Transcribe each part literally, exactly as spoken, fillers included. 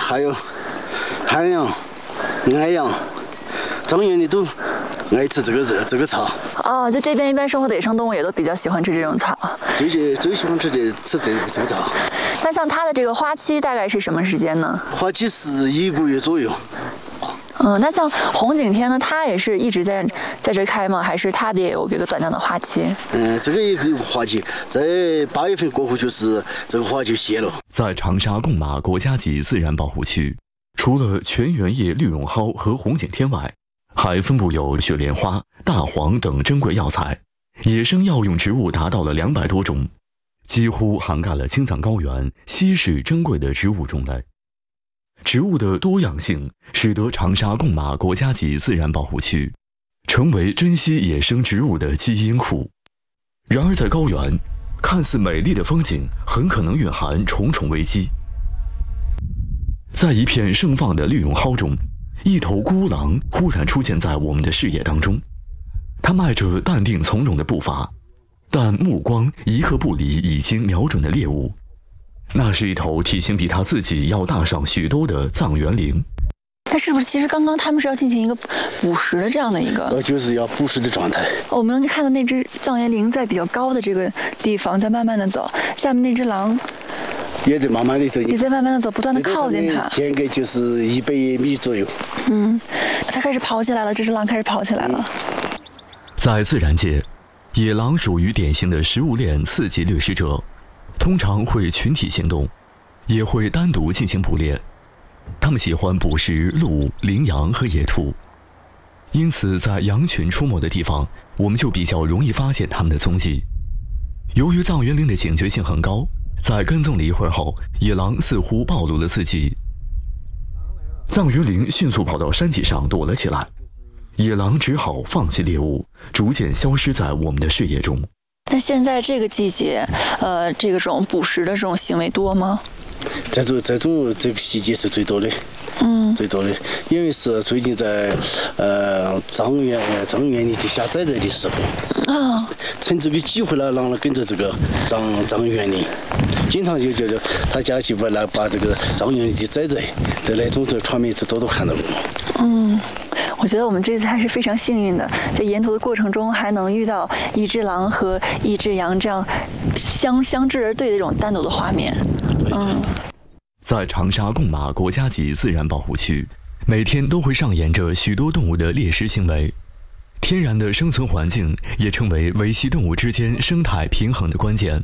还有海洋、矮羊、张园里都爱吃这个这这个草。 哦，就这边一般生活的野生动物也都比较喜欢吃这种草。 最喜最喜欢吃的吃这这个草。 那像它的这个花期大概是什么时间呢？ 花期是一个月左右。 嗯，那像红景天呢，它也是一直在在这开吗？还是它的也有这个短暂的花期？ 嗯，这个也有花期，在八月份过后就是这个花就谢了。 在长沙贡马国家级自然保护区，除了全圆叶绿绒蒿和红景天外，还分布有雪莲花、大黄等珍贵药材，野生药用植物达到了两百多种，几乎涵盖了青藏高原稀世珍贵的植物种类。植物的多样性使得长沙贡马国家级自然保护区成为珍稀野生植物的基因库。然而在高原，看似美丽的风景很可能蕴含重重危机。在一片盛放的绿绒蒿中，一头孤狼忽然出现在我们的视野当中，它迈着淡定从容的步伐，但目光一刻不离已经瞄准的猎物。那是一头体型比它自己要大上许多的藏原羚。 那是不是其实刚刚他们是要进行一个捕食的这样的一个？ 呃，就是要捕食的状态。 我们能看到那只藏原羚在比较高的这个地方在慢慢的走，下面那只狼也在慢慢的走， 也在慢慢的走，不断的靠近它。 间隔就是一百米左右。 嗯，它开始跑起来了，这只狼开始跑起来了。 嗯、在自然界，野狼属于典型的食物链次级掠食者。通常会群体行动，也会单独进行捕猎。它们喜欢捕食鹿、羚羊和野兔，因此在羊群出没的地方，我们就比较容易发现它们的踪迹。由于藏原羚的警觉性很高，在跟踪了一会儿后，野狼似乎暴露了自己。藏原羚迅速跑到山脊上躲了起来，野狼只好放弃猎物，逐渐消失在我们的视野中。 那现在这个季节，呃，这个种捕食的这种行为多吗？ 这种这种这个季节是最多的， 嗯， 最多的，因为是最近在呃藏原藏原里底下栽栽的时候，啊、哦，趁这个机会呢，让它跟着这个藏藏原里，经常就就是他假期不来把这个藏原里的栽栽在那种在传媒是多多看到过。 嗯。我觉得我们这次还是非常幸运的，在沿途的过程中还能遇到一只狼和一只羊这样相相峙而对的这种单独的画面。嗯， 在长沙贡马国家级自然保护区，每天都会上演着许多动物的猎食行为，天然的生存环境也成为维系动物之间生态平衡的关键。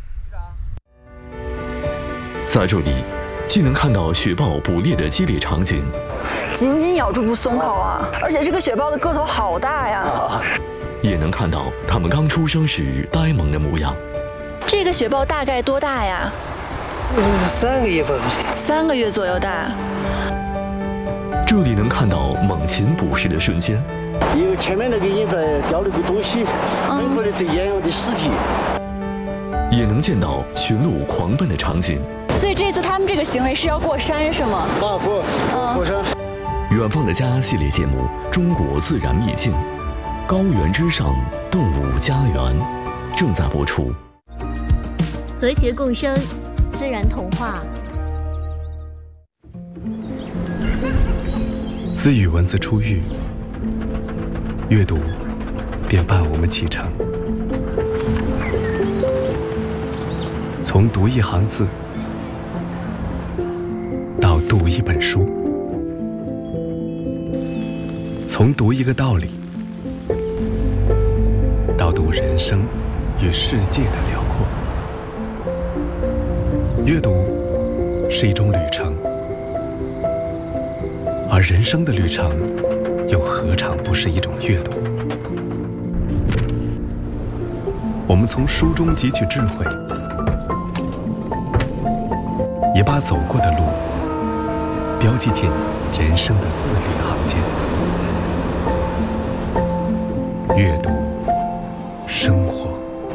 在这里，既能看到雪豹捕猎的激烈场景， 紧紧咬住不松口啊！而且这个雪豹的个头好大呀， 也能看到它们刚出生时呆萌的模样。 这个雪豹大概多大呀？ 嗯，三个月份， 三个月左右大。 这里能看到猛禽捕食的瞬间， 因为前面那个人在叼了个东西，很可能这野羊的尸体。 也能见到群鹿狂奔的场景。 所以这次他们这个行为是要过山是吗？ 啊，过过山。 远方的家系列节目《中国自然秘境》，高原之上，动物家园，正在播出。 和谐共生，自然童话。 自与文字初遇，阅读便伴我们启程。从读一行字到读一本书，从读一个道理到读人生与世界的辽阔。阅读是一种旅程，而人生的旅程又何尝不是一种阅读？我们从书中汲取智慧，也把走过的路标记进人生的字里行间。阅读生活。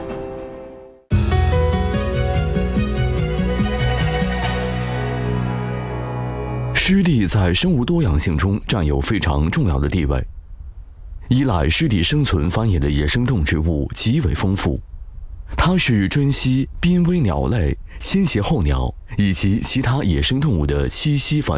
湿地在生物多样性中占有非常重要的地位。依赖湿地生存繁衍的野生动植物极为丰富，它是珍稀濒危鸟类、迁徙候鸟以及其他野生动物的栖息繁